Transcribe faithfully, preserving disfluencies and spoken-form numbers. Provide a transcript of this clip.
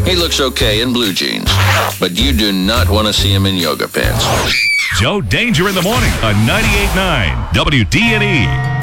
He looks okay in blue jeans, but you do not want to see him in yoga pants. Joe Danger in the morning on ninety-eight point nine W D N E.